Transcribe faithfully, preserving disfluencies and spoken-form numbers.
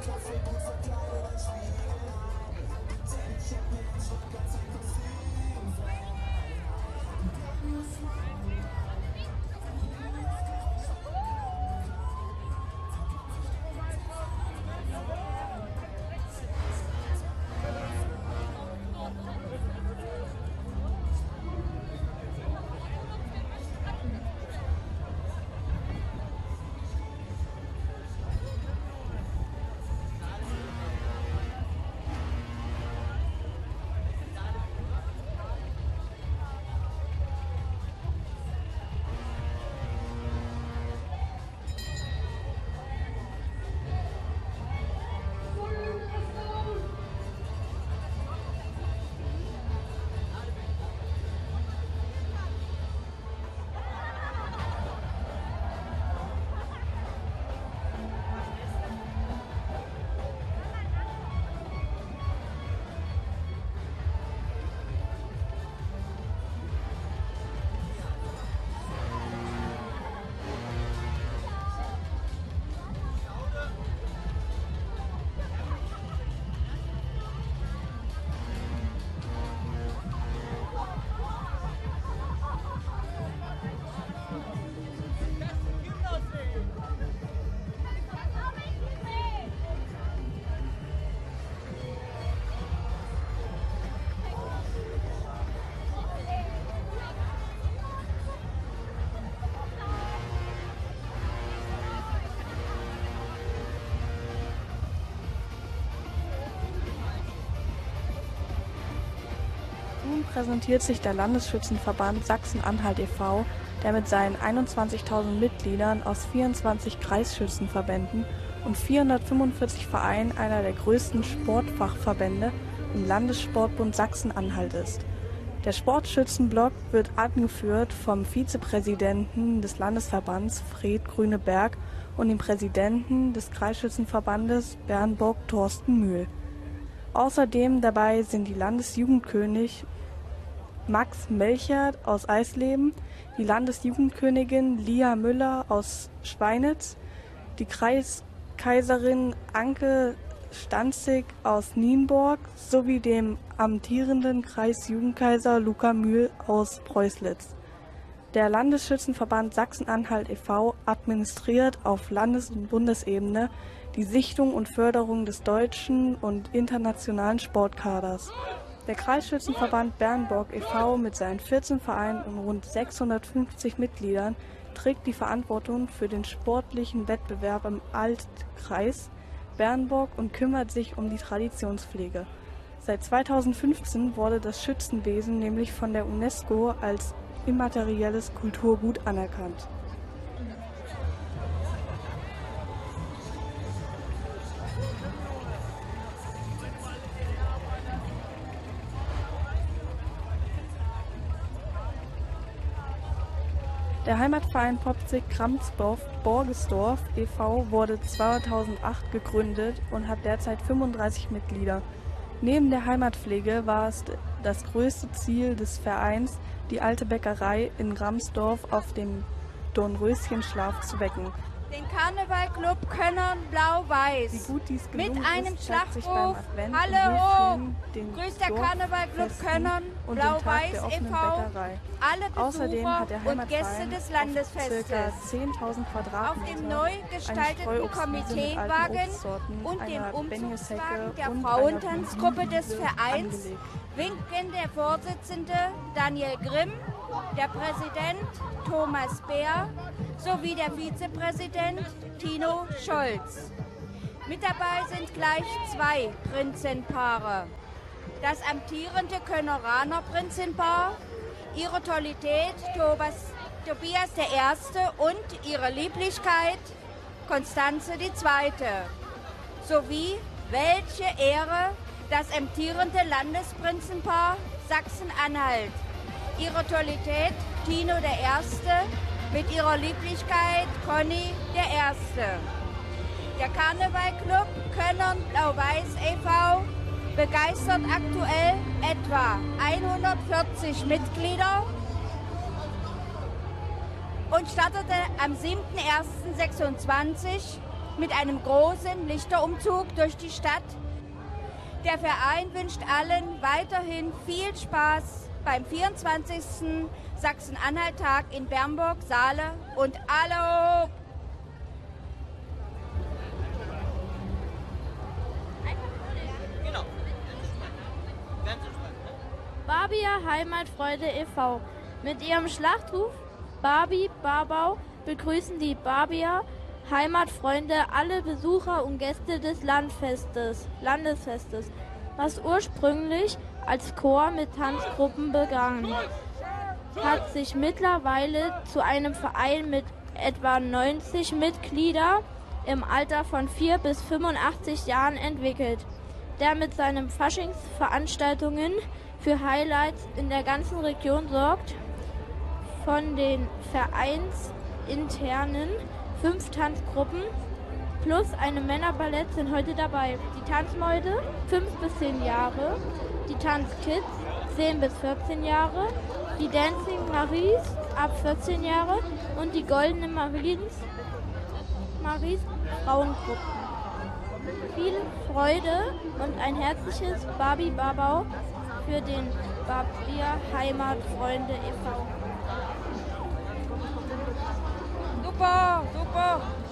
Nun präsentiert sich der Landesschützenverband Sachsen-Anhalt e V, der mit seinen einundzwanzigtausend Mitgliedern aus vierundzwanzig Kreisschützenverbänden und vierhundertfünfundvierzig Vereinen einer der größten Sportfachverbände im Landessportbund Sachsen-Anhalt ist. Der Sportschützenblock wird angeführt vom Vizepräsidenten des Landesverbands Fred Grüneberg und dem Präsidenten des Kreisschützenverbandes Bernburg Thorsten Mühl. Außerdem dabei sind die Landesjugendkönig Max Melchert aus Eisleben, die Landesjugendkönigin Lia Müller aus Schweinitz, die Kreiskaiserin Anke Stanzig aus Nienburg sowie dem amtierenden Kreisjugendkaiser Luca Mühl aus Preußlitz. Der Landesschützenverband Sachsen-Anhalt e V administriert auf Landes- und Bundesebene die Sichtung und Förderung des deutschen und internationalen Sportkaders. Der Kreisschützenverband Bernburg e V mit seinen vierzehn Vereinen und rund sechshundertfünfzig Mitgliedern trägt die Verantwortung für den sportlichen Wettbewerb im Altkreis Bernburg und kümmert sich um die Traditionspflege. Seit zweitausendfünfzehn wurde das Schützenwesen nämlich von der UNESCO als immaterielles Kulturgut anerkannt. Der Heimatverein Popzig-Kramsdorf-Borgesdorf e V wurde zweitausendacht gegründet und hat derzeit fünfunddreißig Mitglieder. Neben der Heimatpflege war es das größte Ziel des Vereins, die alte Bäckerei in Gramsdorf auf dem Dornröschenschlaf zu wecken. Den Karnevalclub Könnern Blau-Weiß. Wie gut dies mit gelungen einem ist, zeigt sich beim Schlachtruf Advent Halle hoch! den Grüßt der Dorffesten Karnevalclub Könnern und den Tag Blau-Weiß der e offenen V Bäckerei. alle Außerdem hat der Besucher und Gäste Heimatverein des auf Landesfestes ca. zehntausend auf Quadratmeter dem neu eine gestalteten Streuobstwiese mit alten Komiteewagen Obstsorten, und dem einer Umzugswagen Benjeshecke der und Frauentanzgruppe einer des Wiese Vereins angelegt. winken der Vorsitzende Daniel Grimm, der Präsident Thomas Bär sowie der Vizepräsident Tino Scholz. Mit dabei sind gleich zwei Prinzenpaare. Das amtierende Könneraner Prinzenpaar, ihre Tollität Tobias, Tobias der Erste und ihre Lieblichkeit Konstanze die Zweite. Sowie welche Ehre das amtierende Landesprinzenpaar Sachsen-Anhalt, ihre Tollität Tino der Erste mit ihrer Lieblichkeit Conny der Erste. Der Karnevalclub Könnern Blau-Weiß e V begeistert aktuell etwa hundertvierzig Mitglieder und startete am siebten ersten sechsundzwanzig mit einem großen Lichterumzug durch die Stadt. Der Verein wünscht allen weiterhin viel Spaß beim vierundzwanzigsten Sachsen-Anhalt-Tag in Bernburg, Saale und alle hoch! Barbier Heimatfreude e V Mit ihrem Schlachtruf Barbi Babau begrüßen die Barbier Heimatfreunde alle Besucher und Gäste des Landfestes, Landesfestes, was ursprünglich als Chor mit Tanzgruppen begann, hat sich mittlerweile zu einem Verein mit etwa neunzig Mitgliedern im Alter von vier bis fünfundachtzig Jahren entwickelt, der mit seinen Faschingsveranstaltungen für Highlights in der ganzen Region sorgt. Von den vereinsinternen fünf Tanzgruppen plus einem Männerballett sind heute dabei. Die Tanzmäude fünf bis zehn Jahre, die Tanzkids zehn bis vierzehn Jahre, die Dancing Maries ab vierzehn Jahre und die Goldene Maries, Maries Frauengruppen. Viel Freude und ein herzliches Barbi Babau für den Barbier Heimatfreunde e V Super, super!